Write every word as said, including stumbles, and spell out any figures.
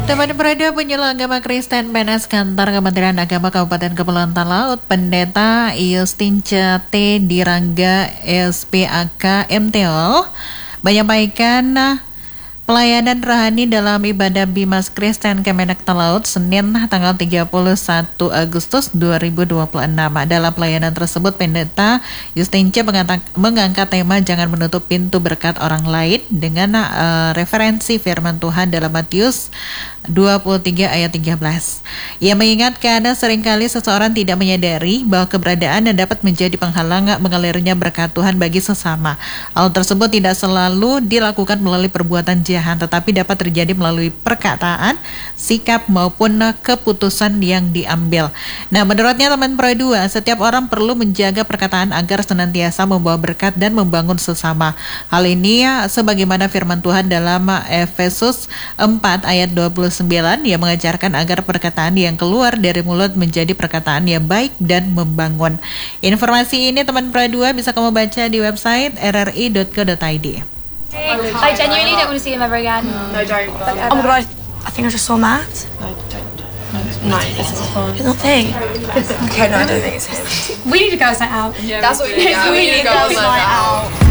Teman Perada Penyuluh Agama Kristen P N S Kantor Kementerian Agama Kabupaten Kepulauan Talaut, Pendeta Yustinca T. Dirangga S P A K M T O menyampaikan pelayanan rohani dalam ibadah Bimas Kristen Kemenak Talaut Senin tanggal tiga puluh satu Agustus dua ribu dua puluh enam. Dalam pelayanan tersebut, Pendeta Yustinca mengangkat tema jangan menutup pintu berkat orang lain dengan uh, referensi firman Tuhan dalam Matius dua puluh tiga ayat tiga belas. Ia mengingatkan seringkali seseorang tidak menyadari bahwa keberadaannya dapat menjadi penghalang mengalirnya berkat Tuhan bagi sesama. Hal tersebut tidak selalu dilakukan melalui perbuatan jahat, tetapi dapat terjadi melalui perkataan, sikap maupun keputusan yang diambil. Nah, menurutnya teman Pro dua, setiap orang perlu menjaga perkataan agar senantiasa membawa berkat dan membangun sesama. Hal ini ya, sebagaimana firman Tuhan dalam Efesus empat ayat dua puluh sembilan yang mengajarkan agar perkataan yang keluar dari mulut menjadi perkataan yang baik dan membangun. Informasi ini teman Pro dua bisa kamu baca di website r r i dot co dot i d. I genuinely don't want to see him ever again. No, don't. Oh my god, I think I just saw Matt. No, don't. No, it's not fine. It's not fake. Okay, no, I don't think it's him. We need to go night out. Yeah, that's what we need. Yeah, we need to go night out.